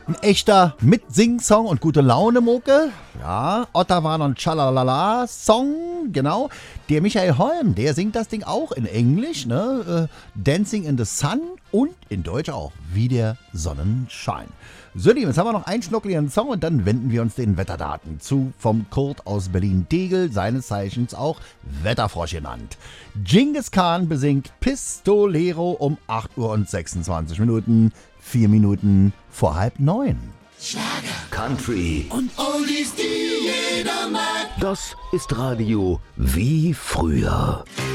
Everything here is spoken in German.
Ein echter Mit-Sing-Song und gute Laune-Mucke. Ja, Ottawa und Chalalala-Song, genau. Der Michael Holm, der singt das Ding auch in Englisch, ne? Dancing in the Sun und in Deutsch auch, wie der Sonnenschein. So, Lieben, jetzt haben wir noch einen schnuckligen Song und dann wenden wir uns den Wetterdaten zu. Vom Kurt aus Berlin-Degel, seines Zeichens auch Wetterfrosch genannt. Genghis Khan besingt Pistolero um 8 Uhr und 26 Minuten, 4 Minuten vor 8:30. Schlager, Country und Oldies, die jeder mag. Das ist Radio wie früher.